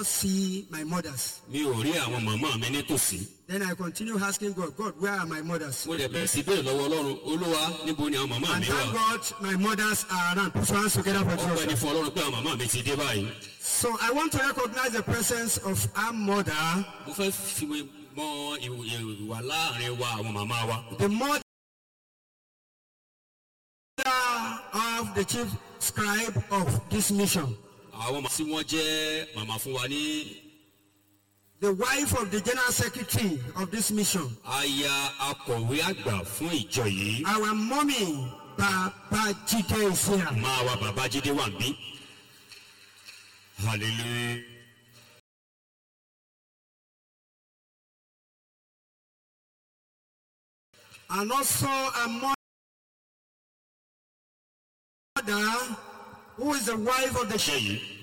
see my mothers. Mi ò rí àwọn màmá mi nítòsí. Then I continue asking God, where are my mothers? Mo dẹ̀ bẹ̀rẹ̀ sí bẹ́ẹ̀ lọ́wọ́ Ọlọ́run, Olúwa níbo ni àwọn màmá And mi thank wà? God my mothers are around. Put your hands together for Ọpẹ́ ni Jesus. fún Ọlọ́run pé àwọn màmá mi ti dé báyìí. So I want to recognize the presence of our mother, Mo fẹ́ fi mọ ìwà láàrin wa àwọn màmá wa. the mother of the chief scribe of this mission, Àwọn tí wọ́n jẹ́ màmá fún wa ní the wife of the general secretary of this mission, aya akọ̀wé àgbà fún ìjọ yìí. our mommy, Babajide is here. Máa wa Babájídé wà níbí. Hallelujah. And also a mother who is the wife of the Ṣé yìí?